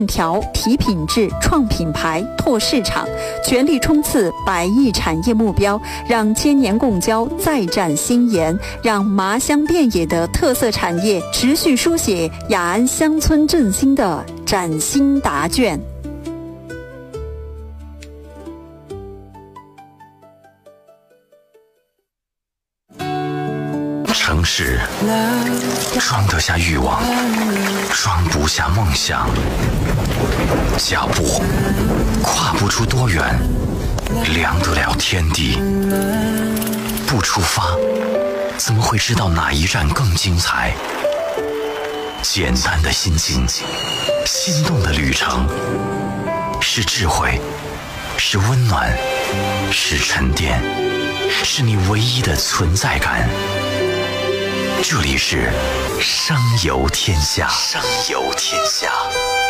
调提品质、创品牌、拓市场，全力冲刺100亿产业目标，让千年贡交再展新颜，让麻香遍野的特色产业持续书写雅安乡村振兴的崭新答卷。 城市装得下欲望，装不下梦想。脚步跨不出多远，量得了天地。不出发，怎么会知道哪一站更精彩？简单的心境，心动的旅程，是智慧，是温暖，是沉淀，是你唯一的存在感。这里是商游天下，商游天下。